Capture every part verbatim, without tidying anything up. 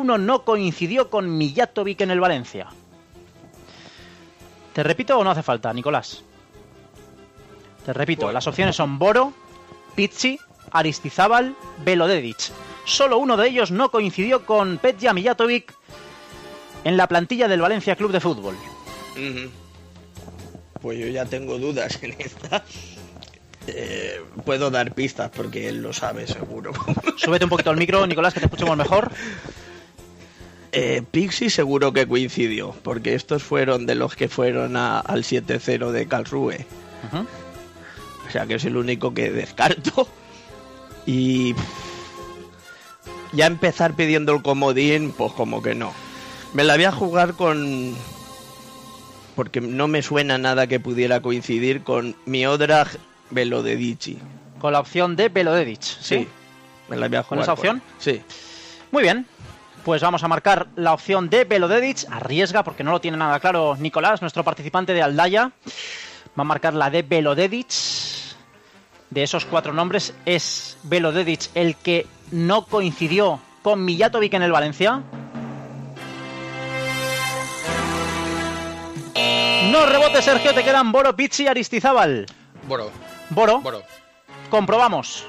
alguno no coincidió con Mijatovic en el Valencia? ¿Te repito o no hace falta, Nicolás? Te repito, bueno. Las opciones son Boro, Pizzi, Aristizábal, Belodedic. Solo uno de ellos no coincidió con Petja Mijatovic en la plantilla del Valencia Club de Fútbol. Uh-huh. Pues yo ya tengo dudas en esta. Eh, puedo dar pistas porque él lo sabe seguro. Súbete un poquito al micro, Nicolás, que te escuchemos mejor. Eh, Pixi seguro que coincidió, porque estos fueron de los que fueron a, al siete cero de Karlsruhe. Uh-huh. O sea que es el único que descarto. Y ya empezar pidiendo el comodín, pues como que no. Me la voy a jugar con... porque no me suena nada que pudiera coincidir con Miodrag Belodedic. Con la opción de Belodedic. Sí, sí, me la voy a jugar. ¿Con esa opción? Con... Sí. Muy bien, pues vamos a marcar la opción de Belodedic. Arriesga porque no lo tiene nada claro Nicolás, nuestro participante de Aldaya. Va a marcar la de Belodedic. De esos cuatro nombres, ¿es Belodedic el que no coincidió con Mijatovic en el Valencia? No rebote, Sergio, te quedan Boro, Pizzi y Aristizábal. Boro. Boro. Boro. Comprobamos.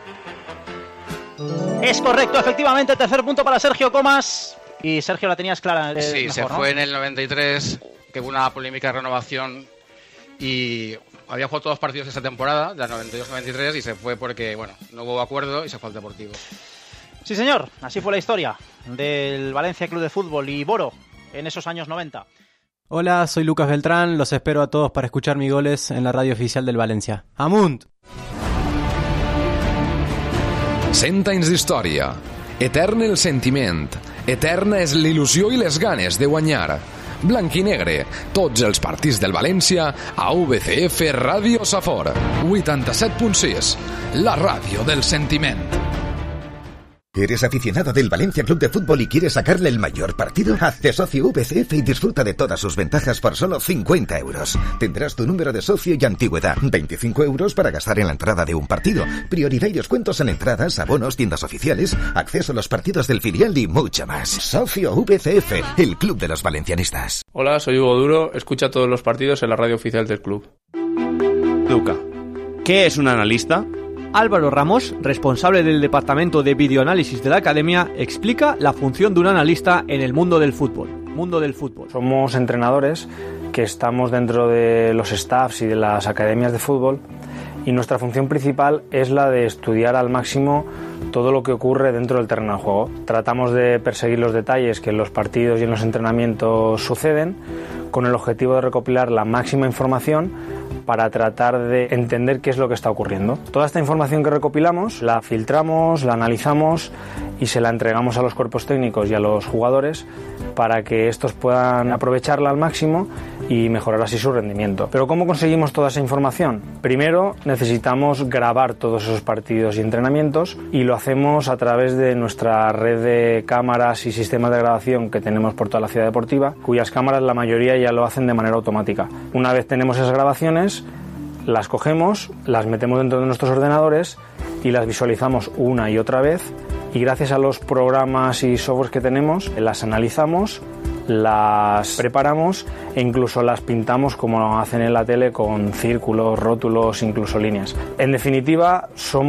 Es correcto, efectivamente, tercer punto para Sergio Comas. Y Sergio, la tenías clara. Eh, sí, mejor, se ¿no? fue en el noventa y tres, que hubo una polémica de renovación y había jugado todos los partidos esa temporada, de la noventa y dos noventa y tres, y se fue porque, bueno, no hubo acuerdo y se fue al Deportivo. Sí, señor, así fue la historia del Valencia Club de Fútbol y Boro en esos años noventa. Hola, soy Lucas Beltrán, los espero a todos para escuchar mis goles en la radio oficial del Valencia. Amunt! Cent anys d'història. Etern el sentiment. Eterna és l'il·lusió i les ganes de guanyar. Blanc i negre, tots els partits del València a V C F Ràdio Safor. vuitanta-set punt sis, la ràdio del sentiment. ¿Eres aficionado del Valencia Club de Fútbol y quieres sacarle el mayor partido? Hazte socio V C F y disfruta de todas sus ventajas por solo cincuenta euros. Tendrás tu número de socio y antigüedad, veinticinco euros para gastar en la entrada de un partido, prioridad y descuentos en entradas, abonos, tiendas oficiales, acceso a los partidos del filial y mucho más. Socio V C F, el club de los valencianistas. Hola, soy Hugo Duro, escucha todos los partidos en la radio oficial del club. Luca, ¿qué es un analista? Álvaro Ramos, responsable del departamento de videoanálisis de la academia, explica la función de un analista en el mundo del fútbol. Mundo del fútbol. Somos entrenadores que estamos dentro de los staffs y de las academias de fútbol y nuestra función principal es la de estudiar al máximo todo lo que ocurre dentro del terreno de juego. Tratamos de perseguir los detalles que en los partidos y en los entrenamientos suceden con el objetivo de recopilar la máxima información para tratar de entender qué es lo que está ocurriendo. Toda esta información que recopilamos la filtramos, la analizamos y se la entregamos a los cuerpos técnicos y a los jugadores para que estos puedan aprovecharla al máximo y mejorar así su rendimiento. Pero ¿cómo conseguimos toda esa información? Primero necesitamos grabar todos esos partidos y entrenamientos y lo hacemos a través de nuestra red de cámaras y sistemas de grabación que tenemos por toda la ciudad deportiva, cuyas cámaras la mayoría ya lo hacen de manera automática. Una vez tenemos esas grabaciones, las cogemos, las metemos dentro de nuestros ordenadores y las visualizamos una y otra vez y gracias a los programas y softwares que tenemos las analizamos, las preparamos e incluso las pintamos como hacen en la tele con círculos, rótulos, incluso líneas. En definitiva,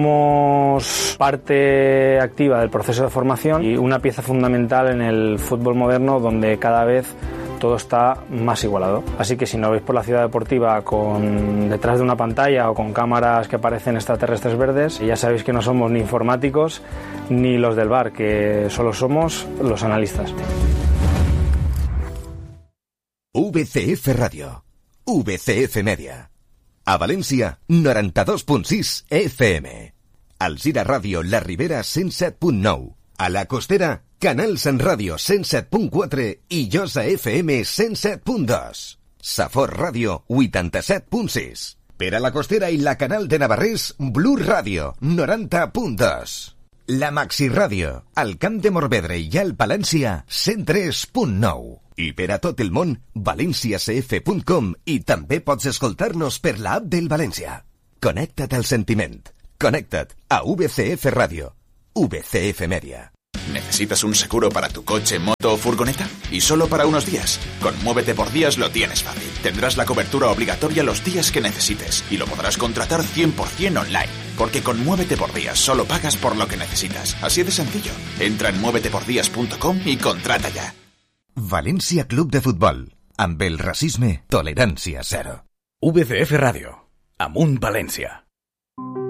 somos parte activa del proceso de formación y una pieza fundamental en el fútbol moderno donde cada vez todo está más igualado. Así que si nos veis por la ciudad deportiva con detrás de una pantalla o con cámaras que parecen extraterrestres verdes, ya sabéis que no somos ni informáticos ni los del bar, que solo somos los analistas. V C F Radio, V C F Media. A València, noranta-dos punt sis F M. Alzira Ràdio La Ribera, cent set punt nou. A la Costera, Canal Sant Ràdio cent set punt quatre i Josa F M cent set punt dos. Safor Ràdio vuitanta-set punt sis. Per a la Costera i la Canal de Navarrés, Blu Ràdio noranta punt dos. La Maxi Ràdio, al Camp de Morvedre i al Palància cent tres punt nou. I per a tot el món, valencia c f punt com i també pots escoltar-nos per l'app del València. Connecta't al sentiment. Connecta't a V C F Ràdio. V C F Media. ¿Necesitas un seguro para tu coche, moto o furgoneta? Y solo para unos días. Con Muévete por Días lo tienes fácil. Tendrás la cobertura obligatoria los días que necesites y lo podrás contratar cien por ciento online. Porque con Muévete por Días solo pagas por lo que necesitas. Así de sencillo. Entra en muévete por días punto com y contrata ya. València Club de Futbol. Amb el racisme, tolerància zero. V C F Ràdio. Amunt València.